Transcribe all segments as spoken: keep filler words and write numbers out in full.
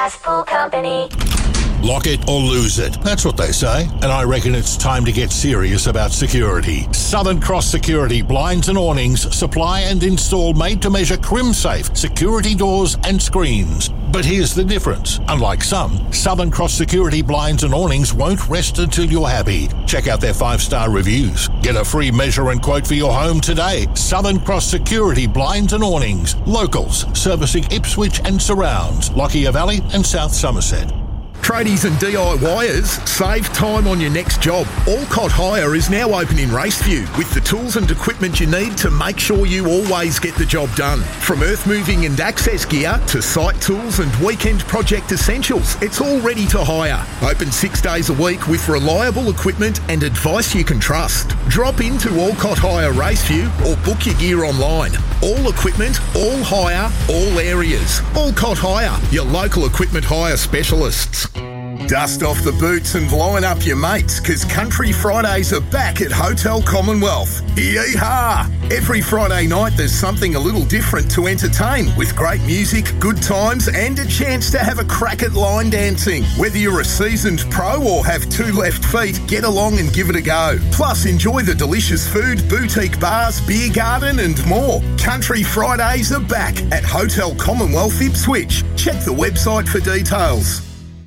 Full company. Lock it or lose it. That's what they say. And I reckon it's time to get serious about security. Southern Cross Security Blinds and Awnings supply and install made-to-measure crim-safe security doors and screens. But here's the difference. Unlike some, Southern Cross Security Blinds and Awnings won't rest until you're happy. Check out their five-star reviews. Get a free measure and quote for your home today. Southern Cross Security Blinds and Awnings. Locals, servicing Ipswich and surrounds, Lockyer Valley and South Somerset. Tradies and D I Yers, save time on your next job. Alcott Hire is now open in Raceview with the tools and equipment you need to make sure you always get the job done. From earth moving and access gear to site tools and weekend project essentials, it's all ready to hire. Open six days a week with reliable equipment and advice you can trust. Drop into Alcott Hire Raceview or book your gear online. All equipment, all hire, all areas. Alcott Hire, your local equipment hire specialists. Dust off the boots and line up your mates, because Country Fridays are back at Hotel Commonwealth. Yeehaw! Every Friday night there's something a little different to entertain, with great music, good times and a chance to have a crack at line dancing. Whether you're a seasoned pro or have two left feet, get along and give it a go. Plus enjoy the delicious food, boutique bars, beer garden and more. Country Fridays are back at Hotel Commonwealth Ipswich. Check the website for details.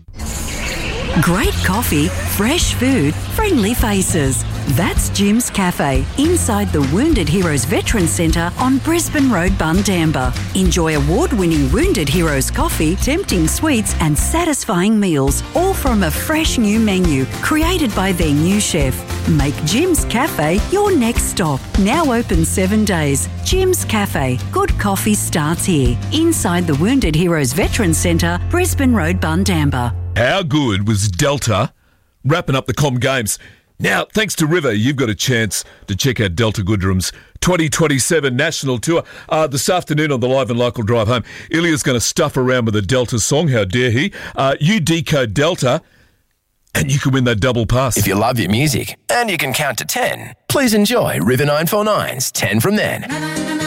Great coffee, fresh food, friendly faces. That's Jim's Cafe, inside the Wounded Heroes Veterans Centre on Brisbane Road, Bundamba. Enjoy award-winning Wounded Heroes coffee, tempting sweets and satisfying meals, all from a fresh new menu created by their new chef. Make Jim's Cafe your next stop. Now open seven days. Jim's Cafe. Good coffee starts here, inside the Wounded Heroes Veterans Centre, Brisbane Road, Bundamba. How good was Delta wrapping up the Com Games? Now, thanks to River, you've got a chance to check out Delta Goodrum's twenty twenty-seven National Tour. Uh, this afternoon on the Live and Local Drive Home, Ilya's going to stuff around with a Delta song. How dare he? Uh, you decode Delta, and you can win that double pass. If you love your music and you can count to ten, please enjoy River nine four nine's ten from then.